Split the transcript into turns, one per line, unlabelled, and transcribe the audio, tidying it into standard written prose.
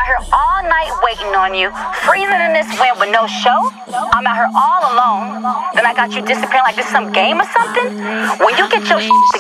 here all night waiting on you, freezing in this wind with no show. I'm out here all alone. Then I got you disappearing like this some game or something. When you get your